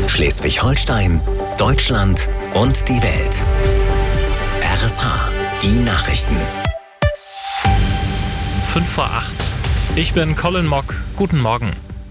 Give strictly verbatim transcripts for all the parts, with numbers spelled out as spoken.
Schleswig-Holstein, Deutschland und die Welt. R S H, die Nachrichten. fünf vor acht. Ich bin Colin Mock. Guten Morgen.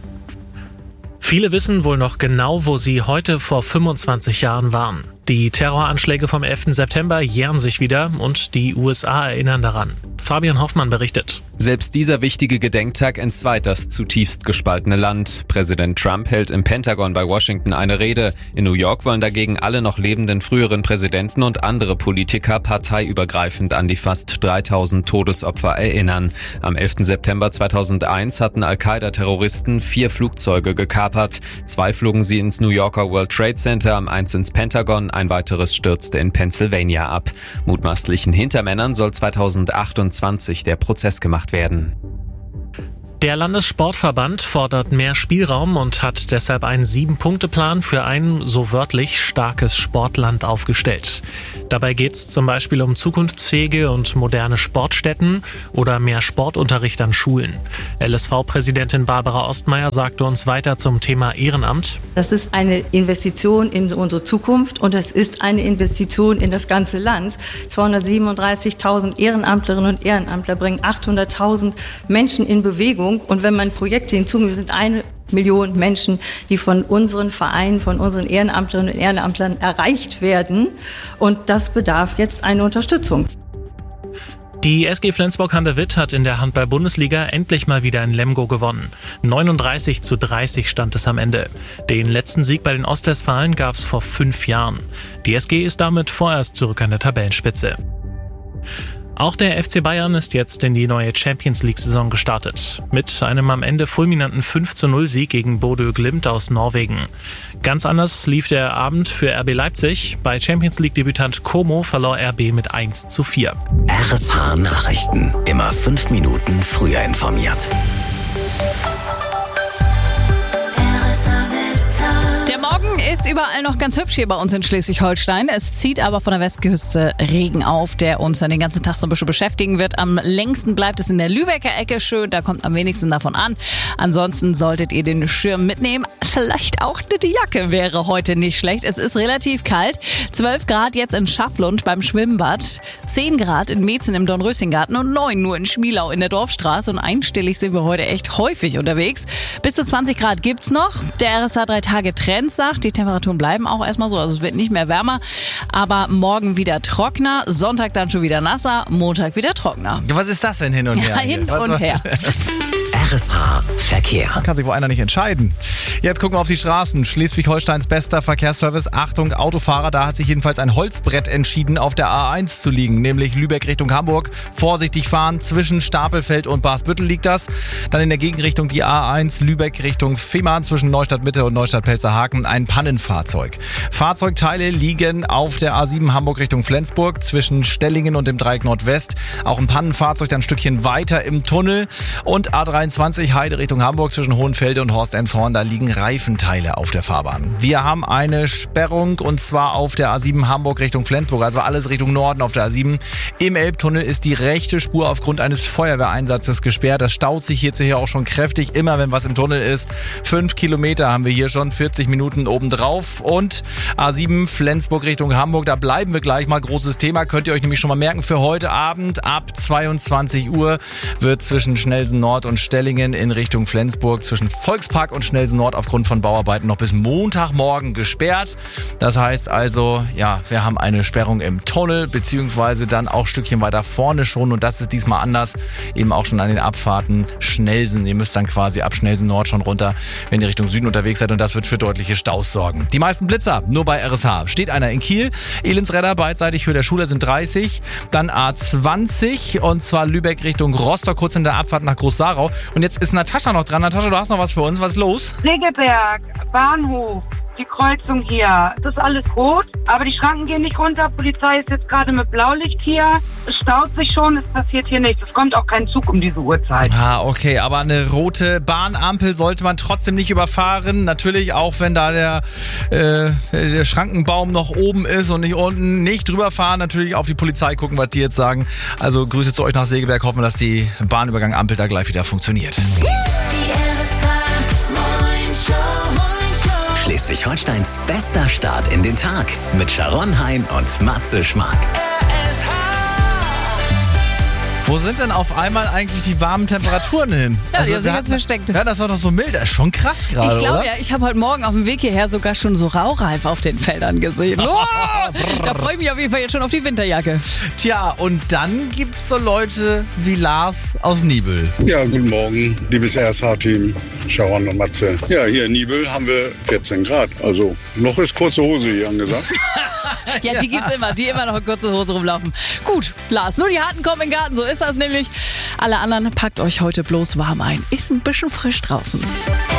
Viele wissen wohl noch genau, wo sie heute vor fünfundzwanzig Jahren waren. Die Terroranschläge vom elften September jähren sich wieder und die U S A erinnern daran. Fabian Hoffmann berichtet. Selbst dieser wichtige Gedenktag entzweit das zutiefst gespaltene Land. Präsident Trump hält im Pentagon bei Washington eine Rede. In New York wollen dagegen alle noch lebenden früheren Präsidenten und andere Politiker parteiübergreifend an die fast dreitausend Todesopfer erinnern. Am elften September zweitausendeins hatten Al-Qaida-Terroristen vier Flugzeuge gekapert. Zwei flogen sie ins New Yorker World Trade Center, eins ins Pentagon, ein weiteres stürzte in Pennsylvania ab. Mutmaßlichen Hintermännern soll zweitausendachtundzwanzig der Prozess gemacht werden. Der Landessportverband fordert mehr Spielraum und hat deshalb einen Sieben-Punkte-Plan für ein, so wörtlich, starkes Sportland aufgestellt. Dabei geht es zum Beispiel um zukunftsfähige und moderne Sportstätten oder mehr Sportunterricht an Schulen. L S V-Präsidentin Barbara Ostmeier sagte uns weiter zum Thema Ehrenamt. Das ist eine Investition in unsere Zukunft und es ist eine Investition in das ganze Land. zweihundertsiebenunddreißigtausend Ehrenamtlerinnen und Ehrenamtler bringen achthunderttausend Menschen in Bewegung. Und wenn man Projekte hinzunimmt, wir sind eine Million Menschen, die von unseren Vereinen, von unseren Ehrenamtlerinnen und Ehrenamtlern erreicht werden. Und das bedarf jetzt einer Unterstützung. Die S G Flensburg-Handewitt hat in der Handball-Bundesliga endlich mal wieder in Lemgo gewonnen. neununddreißig zu dreißig stand es am Ende. Den letzten Sieg bei den Ostwestfalen gab es vor fünf Jahren. Die S G ist damit vorerst zurück an der Tabellenspitze. Auch der F C Bayern ist jetzt in die neue Champions-League-Saison gestartet. Mit einem am Ende fulminanten fünf zu null Sieg gegen Bodø Glimt aus Norwegen. Ganz anders lief der Abend für R B Leipzig. Bei Champions-League-Debütant Como verlor R B mit eins zu vier. R S H Nachrichten. Immer fünf Minuten früher informiert. Ist überall noch ganz hübsch hier bei uns in Schleswig-Holstein. Es zieht aber von der Westküste Regen auf, der uns dann den ganzen Tag so ein bisschen beschäftigen wird. Am längsten bleibt es in der Lübecker Ecke schön, da kommt am wenigsten davon an. Ansonsten solltet ihr den Schirm mitnehmen. Vielleicht auch eine Jacke wäre heute nicht schlecht. Es ist relativ kalt. zwölf Grad jetzt in Schafflund beim Schwimmbad, zehn Grad in Meetzen im Dornröschengarten und neun nur in Schmielau in der Dorfstraße. Und einstellig sind wir heute echt häufig unterwegs. Bis zu zwanzig Grad gibt's noch. Der R S H drei Tage Trends sagt, die Temperaturen bleiben auch erstmal so, also es wird nicht mehr wärmer, aber morgen wieder trockener, Sonntag dann schon wieder nasser, Montag wieder trockener. Was ist das denn hin und her? Ja, hin Was und war? her. R S H Verkehr. Kann sich wohl einer nicht entscheiden. Jetzt gucken wir auf die Straßen. Schleswig-Holsteins bester Verkehrsservice. Achtung, Autofahrer, da hat sich jedenfalls ein Holzbrett entschieden, auf der A eins zu liegen, nämlich Lübeck Richtung Hamburg. Vorsichtig fahren, zwischen Stapelfeld und Barsbüttel liegt das. Dann in der Gegenrichtung die A eins Lübeck Richtung Fehmarn zwischen Neustadt Mitte und Neustadt-Pelzerhaken ein Pannenfahrzeug. Fahrzeugteile liegen auf der A sieben Hamburg Richtung Flensburg zwischen Stellingen und dem Dreieck Nordwest. Auch ein Pannenfahrzeug dann ein Stückchen weiter im Tunnel. Und A dreiundzwanzig Heide Richtung Hamburg zwischen Hohenfelde und Horst-Emshorn, da liegen Reifenteile auf der Fahrbahn. Wir haben eine Sperrung und zwar auf der A sieben Hamburg Richtung Flensburg, also alles Richtung Norden auf der A sieben. Im Elbtunnel ist die rechte Spur aufgrund eines Feuerwehreinsatzes gesperrt. Das staut sich hierzu hier auch schon kräftig, immer wenn was im Tunnel ist. Fünf Kilometer haben wir hier schon, vierzig Minuten obendrauf. Und A sieben Flensburg Richtung Hamburg, da bleiben wir gleich mal. Großes Thema, könnt ihr euch nämlich schon mal merken, für heute Abend ab zweiundzwanzig Uhr wird zwischen Schnellsen Nord und Stellingen in Richtung Flensburg zwischen Volkspark und Schnellsen Nord aufgrund von Bauarbeiten noch bis Montagmorgen gesperrt. Das heißt also, ja, wir haben eine Sperrung im Tunnel, beziehungsweise dann auch ein Stückchen weiter vorne schon, und das ist diesmal anders, eben auch schon an den Abfahrten Schnellsen. Ihr müsst dann quasi ab Schnellsen Nord schon runter, wenn ihr Richtung Süden unterwegs seid, und das wird für deutliche Staus sorgen. Die meisten Blitzer nur bei R S H. Steht einer in Kiel, Elendsredder beidseitig für der Schule sind dreißig, dann A zwanzig und zwar Lübeck Richtung Rostock, kurz in der Abfahrt nach Groß-Sarau. Und jetzt ist Natascha noch dran. Natascha, du hast noch was für uns. Was ist los? Segeberg, Bahnhof, die Kreuzung hier. Das ist alles rot, aber die Schranken gehen nicht runter. Polizei ist jetzt gerade mit Blaulicht hier. Es staut sich schon, es passiert hier nichts. Es kommt auch kein Zug um diese Uhrzeit. Ah, okay, aber eine rote Bahnampel sollte man trotzdem nicht überfahren. Natürlich auch, wenn da der, äh, der Schrankenbaum noch oben ist und nicht unten. Nicht drüber fahren, natürlich auf die Polizei gucken, was die jetzt sagen. Also Grüße zu euch nach Segeberg. Hoffen, dass die Bahnübergang Ampel da gleich wieder funktioniert. Schleswig Schleswig-Holsteins bester Start in den Tag mit Sharon Hein und Matze Schmark. Wo sind denn auf einmal eigentlich die warmen Temperaturen hin? Ja, Also, die haben sich wir jetzt hatten- versteckt. Ja, das war doch so mild. Das ist schon krass gerade, Ich glaube oder? ja, ich habe heute Morgen auf dem Weg hierher sogar schon so Raureif auf den Feldern gesehen. Oh, da freue ich mich auf jeden Fall jetzt schon auf die Winterjacke. Tja, und dann gibt's so Leute wie Lars aus Nibel. Ja, guten Morgen, liebes R S H-Team, Sharon und Matze. Ja, hier in Nibel haben wir vierzehn Grad, also noch ist kurze Hose hier angesagt. Ja, die gibt's immer, die immer noch in kurze Hose rumlaufen. Gut, Lars, nur die Harten kommen in den Garten, so ist das nämlich. Alle anderen packt euch heute bloß warm ein. Ist ein bisschen frisch draußen.